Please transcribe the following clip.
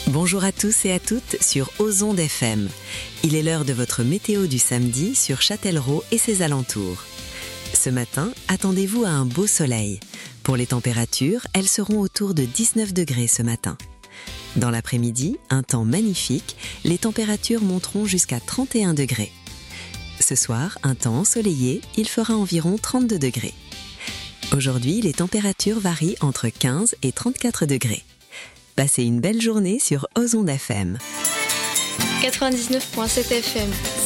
Bonjour à tous et à toutes sur Ozonde FM. Il est l'heure de votre météo du samedi sur Châtellerault et ses alentours. Ce matin, attendez-vous à un beau soleil. Pour les températures, elles seront autour de 19 degrés ce matin. Dans l'après-midi, un temps magnifique, les températures monteront jusqu'à 31 degrés. Ce soir, un temps ensoleillé, il fera environ 32 degrés. Aujourd'hui, les températures varient entre 15 et 34 degrés. Passez une belle journée sur Ozonde FM. 99.7 FM,